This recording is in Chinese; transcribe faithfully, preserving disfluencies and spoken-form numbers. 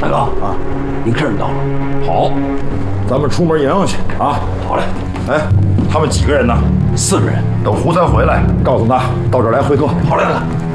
大哥啊，您客人到了。 好，咱们出门迎迎去啊。 好嘞。 哎，他们几个人呢？ 四个人。 等胡三回来，告诉他到这儿来会客。 好嘞，大哥。